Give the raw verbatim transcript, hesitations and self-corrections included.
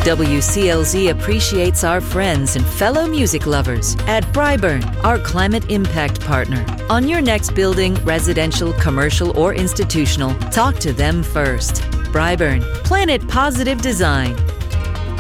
W C L Z appreciates our friends and fellow music lovers at Bryburn, our climate impact partner. On your next building, residential, commercial, or institutional, talk to them first. Bryburn, Planet Positive Design.